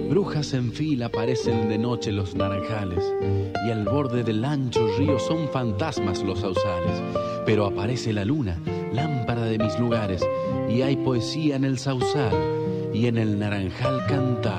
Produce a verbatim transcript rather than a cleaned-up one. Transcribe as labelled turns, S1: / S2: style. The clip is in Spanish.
S1: Brujas en fila aparecen de noche los naranjales, y al borde del ancho río son fantasmas los sausales. Pero aparece la luna, lámpara de mis lugares, y hay poesía en el sausal y en el naranjal cantar.